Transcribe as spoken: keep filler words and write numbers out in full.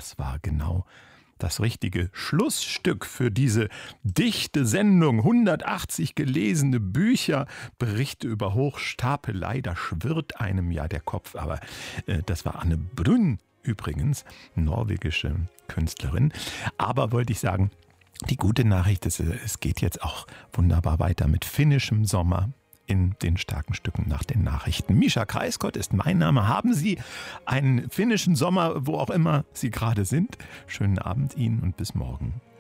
das war genau das richtige Schlussstück für diese dichte Sendung. hundertachtzig gelesene Bücher, Berichte über Hochstapelei, da schwirrt einem ja der Kopf. Aber äh, das war Anne Brünn übrigens, norwegische Künstlerin. Aber wollte ich sagen, die gute Nachricht ist, es geht jetzt auch wunderbar weiter mit finnischem Sommer in den starken Stücken nach den Nachrichten. Mischa Kreiskott ist mein Name. Haben Sie einen finnischen Sommer, wo auch immer Sie gerade sind? Schönen Abend Ihnen und bis morgen.